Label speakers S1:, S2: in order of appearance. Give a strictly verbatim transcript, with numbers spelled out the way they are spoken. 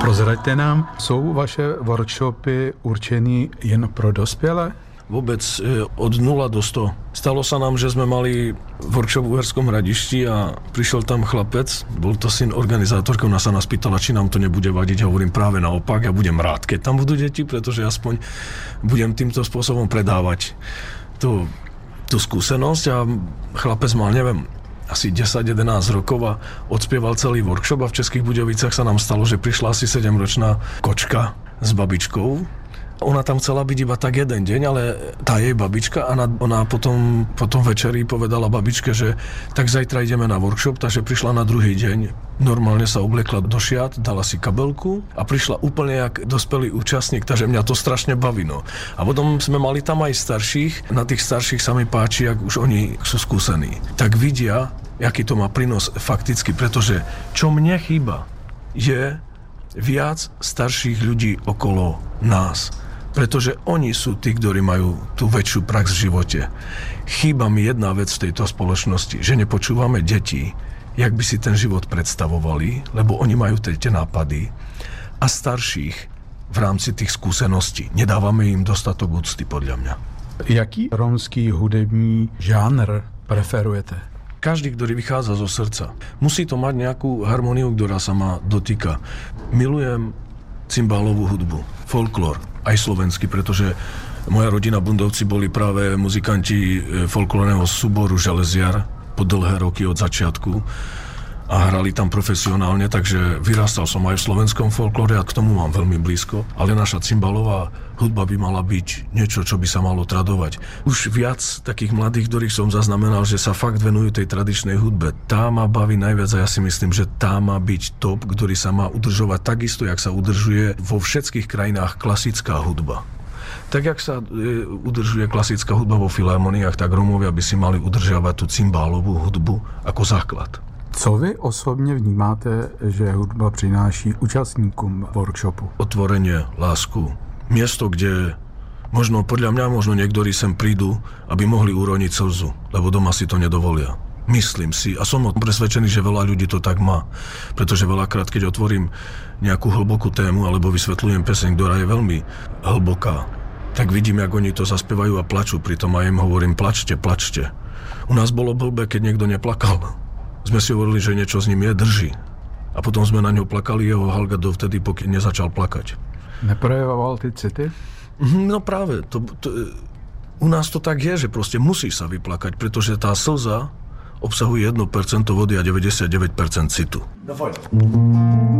S1: Prozraďte nám, jsou vaše workshopy určený jen pro dospělé?
S2: Vôbec od nula do sto. Stalo sa nám, že sme mali workshop v Uherskom Hradišti a prišiel tam chlapec, bol to syn organizátorky, ona sa nás pýtala, či nám to nebude vadiť. Hovorím práve naopak, ja budem rád, keď tam budú deti, pretože aspoň budem týmto spôsobom predávať tú, tú skúsenosť a chlapec mal, neviem, asi desať jedenásť rokov a odspieval celý workshop a v Českých Budějovicách sa nám stalo, že prišla asi sedemročná kočka s babičkou. Ona tam chcela byť iba tak jeden deň, ale tá jej babička, a ona potom, potom večeri povedala babičke, že tak zajtra ideme na workshop, takže prišla na druhý deň. Normálne sa obliekla do šiat, dala si kabelku a prišla úplne jak dospelý účastník, takže mňa to strašne baví. No. A potom sme mali tam aj starších, na tých starších sa mi páči, jak už oni sú skúsení. Tak vidia, aký to má prínos fakticky, pretože čo mne chýba, je viac starších ľudí okolo nás. Pretože oni sú tí, ktorí majú tú väčšiu prax v živote. Chýba mi jedna vec v tejto spoločnosti, že nepočúvame deti, jak by si ten život predstavovali, lebo oni majú tie nápady, a starších v rámci tých skúseností nedávame im dostatok úcty, podľa mňa.
S1: Jaký romský hudební žánr preferujete?
S2: Každý, ktorý vychádza zo srdca. Musí to mať nejakú harmóniu, ktorá sa ma dotýka. Milujem cymbálovú hudbu, folklór, aj slovenský, pretože moja rodina Bundovci boli práve muzikanti folklórneho súboru Železiar po dlhé roky od začiatku a hrali tam profesionálne, takže vyrastal som aj v slovenskom folklóre a k tomu mám veľmi blízko, ale naša cymbálová hudba by mala byť niečo, čo by sa malo tradovať. Už viac takých mladých, ktorých som zaznamenal, že sa fakt venujú tej tradičnej hudbe. Tá ma baví najviac a ja si myslím, že tá má byť top, ktorý sa má udržovať takisto, jak sa udržuje vo všetkých krajinách klasická hudba. Tak, jak sa e, udržuje klasická hudba vo filharmoniách, tak Romovia by si mali udržiavať tú cymbálovú hudbu ako základ.
S1: Co vy osobně vnímáte, že hudba přináší účastníkům workshopu?
S2: Otvorenie, lásku. Miesto, kde možno podľa mňa, možno niektorí sem prídu, aby mohli uroniť slzu, lebo doma si to nedovolia. Myslím si a som presvedčený, že veľa ľudí to tak má. Pretože veľakrát, keď otvorím nejakú hlbokú tému alebo vysvetľujem peseň, ktorá je veľmi hlboká, tak vidím, jak oni to zaspievajú a plačú. Pritom aj im hovorím, plačte, plačte. U nás bolo blbé, keď niekto neplakal. Sme si hovorili, že niečo s ním je, drží. A potom sme na ňo plakali jeho halga dovtedy, pokým nezačal plakať.
S1: Neprojevoval ty city?
S2: No práve. To, to, u nás to tak je, že proste musí sa vyplakať, pretože tá slza obsahuje jedno percento vody a deväťdesiatdeväť percent citu.